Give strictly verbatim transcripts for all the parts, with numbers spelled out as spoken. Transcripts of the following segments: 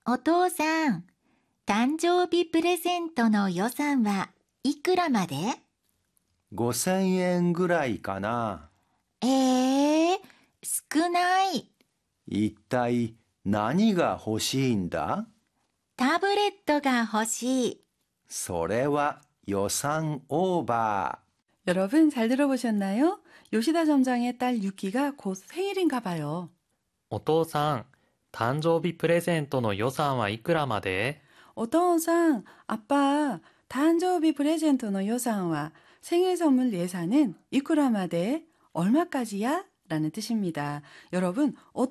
お父さん、誕生日プレゼントの予算はいくらまで？ ごせんえんぐらいかな。 えー、少ない。 一体何が欲しいんだ？ タブレットが欲しい。 それは予算オーバ 여러분 잘 들어보셨나요? 요시다 점장의 딸 유키가 곧 생일인가 봐요. お父さん、誕生日プレゼントの予算はいくらまで？ 어떠상 아빠 단저비 프레젠토의 요산와 생일 선물 예산은 이쿠라마데 얼마까지야? 라는 뜻입니다. 여러분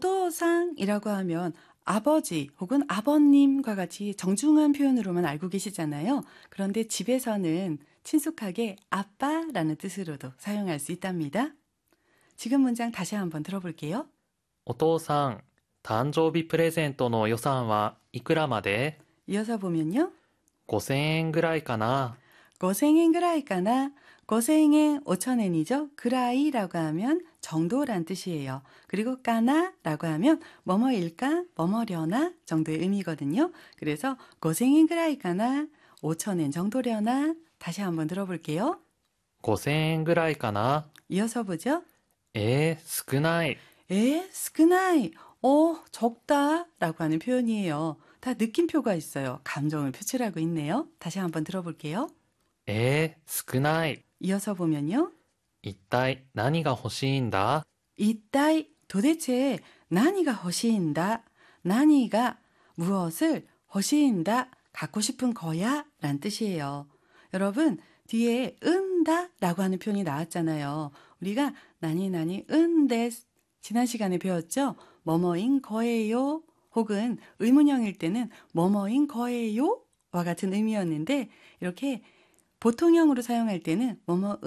어떠상이라고 하면 아버지 혹은 아버님과 같이 정중한 표현으로만 알고 계시잖아요. 그런데 집에서는 친숙하게 아빠라는 뜻으로도 사용할 수 있답니다. 지금 문장 다시 한번 들어볼게요. お父さん、誕生日プレゼントの予算はいくらまで？ 이어서 보면요. ごせんえんぐらいかな。 고생엔 그라이까나 고생엔 오천 엔이죠. 그라이라고 하면 정도란 뜻이에요. 그리고 까나라고 하면 뭐뭐일까 뭐뭐려나 정도의 의미거든요. 그래서 고생엔 그라이까나 오천 엔 정도려나 다시 한번 들어볼게요. ごせんえんぐらいかな。 이어서 보죠. えー、少ない。 에 스크나이 어 적다라고 하는 표현이에요. 다 느낌표가 있어요. 감정을 표출하고 있네요. 다시 한번 들어볼게요. えー、少ない。 이어서 보면요. 一体何が欲しいんだ？ 이따이 도대체 나니가 허시인다. 나니가 무엇을 허시인다. 갖고 싶은 거야 라는 뜻이에요. 여러분 뒤에 은다 라고 하는 표현이 나왔잖아요. 우리가 나니 나니 은데 지난 시간에 배웠죠. 뭐뭐인 거예요 혹은 의문형일 때는 뭐뭐인 거예요 와 같은 의미였는데 이렇게 보통형으로 사용할 때는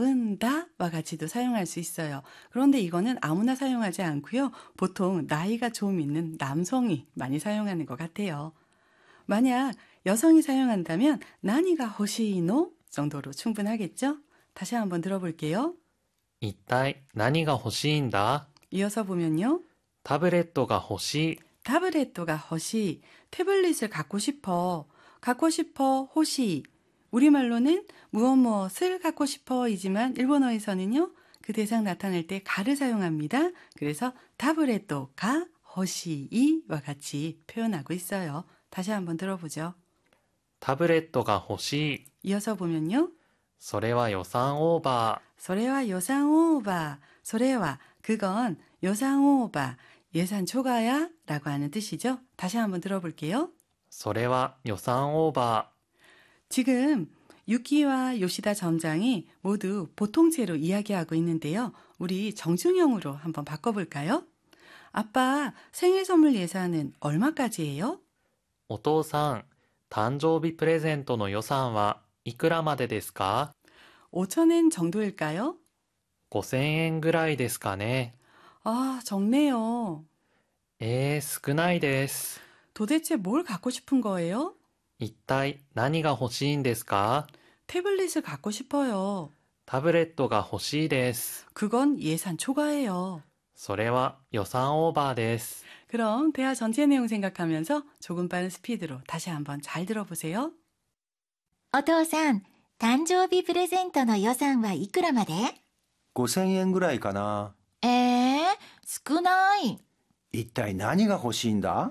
뭐뭐은다와 같이도 사용할 수 있어요. 그런데 이거는 아무나 사용하지 않고요. 보통 나이가 좀 있는 남성이 많이 사용하는 것 같아요. 만약 여성이 사용한다면 나니가 호시노 정도로 충분하겠죠? 다시 한번 들어볼게요. 一体何が欲しいんだ？ 이어서 보면요. タブレットが欲しい。 타브레토가 허시, 태블릿을 갖고 싶어, 갖고 싶어, 호시. 우리말로는 무엇 무엇을 갖고 싶어이지만 일본어에서는요. 그 대상 나타낼 때 가를 사용합니다. 그래서 타브레토가 허시이와 같이 표현하고 있어요. 다시 한번 들어보죠. タブレットが欲しい。 이어서 보면요. それは予算オーバ 소래와 요상 오바, 소래와 그건 요상 오바, 예산 초과야 라고 하는 뜻이죠. 다시 한번 들어볼게요. ー。それは予算オーバ 지금 유키와 요시다 점장이 모두 보통체로 이야기하고 있는데요. 우리 정중형으로 한번 바꿔볼까요? 아빠 생일 선물 예산은 얼마까지예요? ー。お父さん、誕生日プレゼントの予算はいくらまでですか？ 오천 엔 정도일까요? ごせんえんぐらいですかね。 아, 적네요. えー、少ないです。 도대체 뭘 갖고 싶은 거예요? 一体何が欲しいんですか？ 태블릿을 갖고 싶어요. タブレットが欲しいです。 그건 예산 초과예요. それは予算オーバーです。 그럼 대화 전체 내용 생각하면서 조금 빠른 스피드로 다시 한번 잘 들어보세요. お父さん、誕生日プレゼントの予算はいくらまで？ ごせんえんぐらいかな。 えー、少ない。 一体何が欲しいんだ？